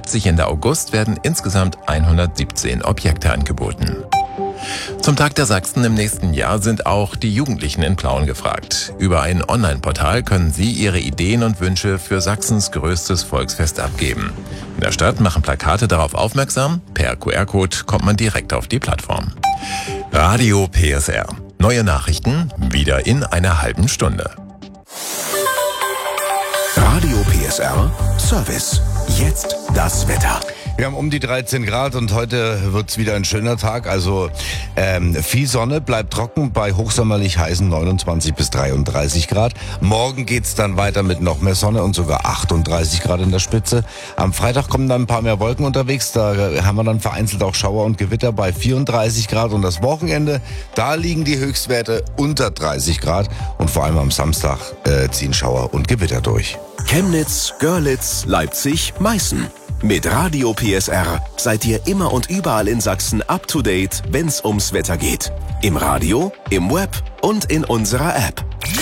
Leipzig Ende August werden insgesamt 117 Objekte angeboten. Zum Tag der Sachsen im nächsten Jahr sind auch die Jugendlichen in Plauen gefragt. Über ein Online-Portal können sie ihre Ideen und Wünsche für Sachsens größtes Volksfest abgeben. In der Stadt machen Plakate darauf aufmerksam. Per QR-Code kommt man direkt auf die Plattform. Radio PSR. Neue Nachrichten wieder in einer halben Stunde. Radio PSR Service. Jetzt das Wetter. Wir haben um die 13 Grad und heute wird's wieder ein schöner Tag. Also viel Sonne, bleibt trocken bei hochsommerlich heißen 29 bis 33 Grad. Morgen geht's dann weiter mit noch mehr Sonne und sogar 38 Grad in der Spitze. Am Freitag kommen dann ein paar mehr Wolken unterwegs. Da haben wir dann vereinzelt auch Schauer und Gewitter bei 34 Grad. Und das Wochenende, da liegen die Höchstwerte unter 30 Grad. Und vor allem am Samstag ziehen Schauer und Gewitter durch. Chemnitz, Görlitz, Leipzig, Meißen. Mit Radio PSR seid ihr immer und überall in Sachsen up to date, wenn's ums Wetter geht. Im Radio, im Web und in unserer App.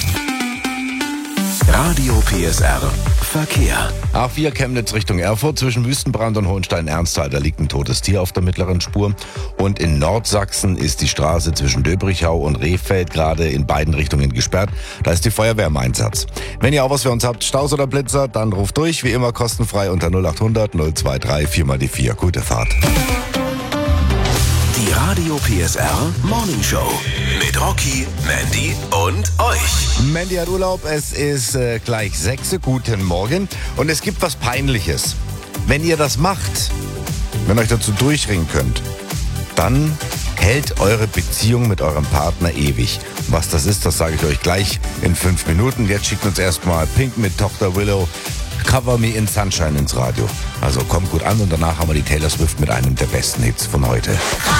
Radio PSR Verkehr. A4 Chemnitz Richtung Erfurt zwischen Wüstenbrand und Hohenstein-Ernsthal. Da liegt ein totes Tier auf der mittleren Spur. Und in Nordsachsen ist die Straße zwischen Döbrichau und Rehfeld gerade in beiden Richtungen gesperrt. Da ist die Feuerwehr im Einsatz. Wenn ihr auch was für uns habt, Staus oder Blitzer, dann ruft durch. Wie immer kostenfrei unter 0800 023 4x4. Gute Fahrt. Die Radio PSR Morning Show mit Rocky, Mandy und euch. Mandy hat Urlaub, es ist gleich 6 Uhr. Guten Morgen. Und es gibt was Peinliches. Wenn ihr das macht, wenn ihr euch dazu durchringen könnt, dann hält eure Beziehung mit eurem Partner ewig. Was das ist, das sage ich euch gleich in 5 Minuten. Jetzt schickt uns erstmal Pink mit Dr. Willow, Cover Me in Sunshine ins Radio. Also kommt gut an und danach haben wir die Taylor Swift mit einem der besten Hits von heute.